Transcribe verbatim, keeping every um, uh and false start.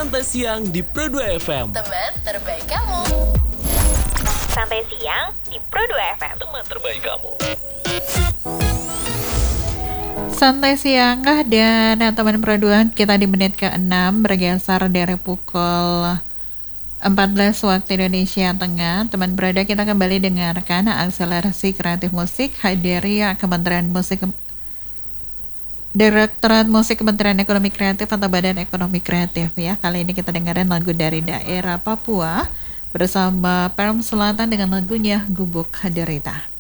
Santai Siang di Pro dua F M. Teman terbaik kamu. Santai Siang di Pro dua F M. Teman terbaik kamu. Santai Siang dan teman Pro dua, kita di menit ke enam bergeser dari pukul empat belas waktu Indonesia Tengah. Teman Pro dua, kita kembali dengarkan akselerasi kreatif musik dari Kementerian Musik Direktorat Musik Kementerian Ekonomi Kreatif atau Badan Ekonomi Kreatif ya. Kali ini kita dengerin lagu dari daerah Papua bersama Perm Selatan dengan lagunya Gubuk Derita.